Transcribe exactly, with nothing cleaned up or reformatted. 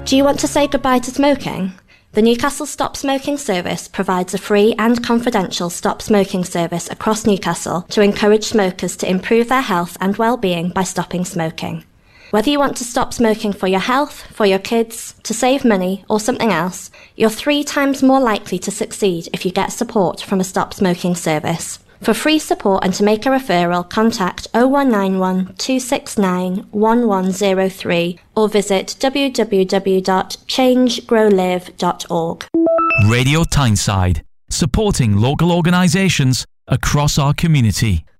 Do you want to say goodbye to smoking? The Newcastle Stop Smoking Service provides a free and confidential stop smoking service across Newcastle to encourage smokers to improve their health and well-being by stopping smoking. Whether you want to stop smoking for your health, for your kids, to save money, or something else, you're three times more likely to succeed if you get support from a stop smoking service. For free support and to make a referral, contact oh one nine one, two six nine, one one oh three or visit w w w dot change grow live dot org. Radio Tyneside, supporting local organisations across our community.